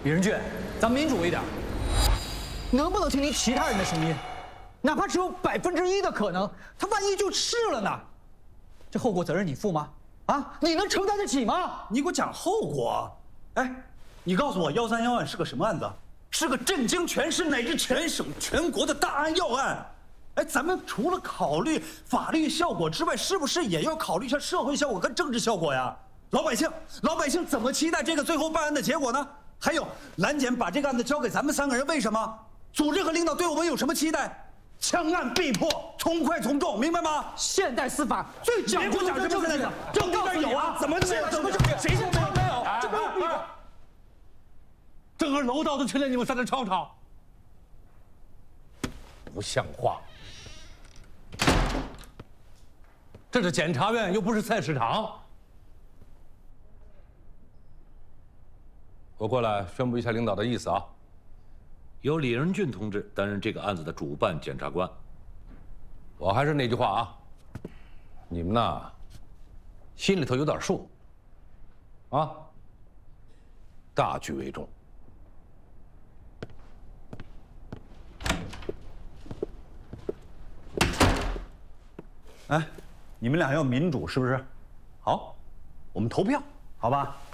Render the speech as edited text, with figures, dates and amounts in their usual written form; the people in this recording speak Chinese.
李仁俊，咱民主一点，能不能听听其他人的声音？哪怕只有1%的可能，他万一就是了呢？这后果责任你负吗？啊，你能承担得起吗？ 你给我讲后果？哎，你告诉我，131案是个什么案子？是个震惊全市乃至全省全国的大案要案。哎，咱们除了考虑法律效果之外，是不是也要考虑一下社会效果跟政治效果呀？老百姓怎么期待这个最后办案的结果呢？还有，蓝检把这个案子交给咱们3个人，为什么？组织和领导对我们有什么期待？枪案必破，从快从重，明白吗？ 现代司法最讲究的政治， 这里边有啊？怎么这怎么谁说没有？ 这没有必要。 整个楼道都听见你们在这吵吵，不像话！这是检察院，又不是菜市场。我过来宣布一下领导的意思啊。 由李仁俊同志担任这个案子的主办检察官。 我还是那句话啊，你们呐，心里头有点数，啊，大局为重。 哎，你们俩要民主是不是？好，我们投票，好吧？